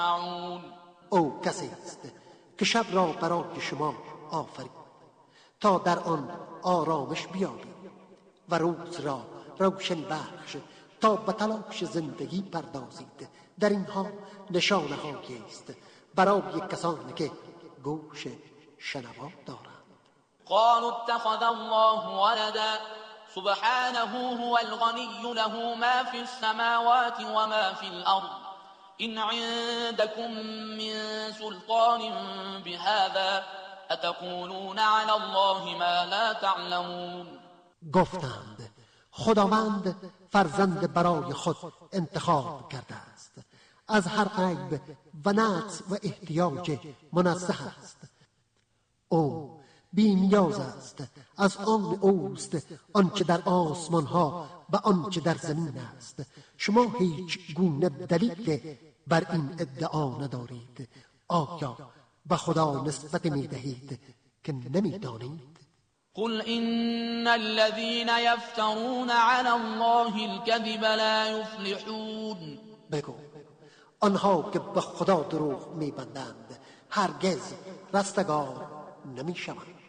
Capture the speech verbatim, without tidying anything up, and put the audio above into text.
او کسی است که شب را برای شما آفرید تا در آن آرامش بیابید و روز را روشن بخش تا به تلاش زندگی پردازید. در اینها نشانه هایی است برای کسانی که گوش شنوا دارند. قالوا اتخذ الله ولدا سبحانه هو الغني له ما في السماوات وما في الأرض إن عندكم من سلطان بهذا أتقولون على الله ما لا تعلمون. گفتند خداوند فرزند برای خود انتخاب کرده است، از هر عیب و نقص و احتیاج منزه است. او بی نیاز است، از آن اوست آنچه در آسمان ها و آنچه در زمین است. شما هیچ گونه دلیل بر این ادعا ندارید. آیا به خدا نسبت می دهید که نمی دانید؟ قل إن الذين يفترون على الله الكذب لا يفلحون. بگو آنها که به خدا دروغ می بندند هرگز رستگار نمی شوند.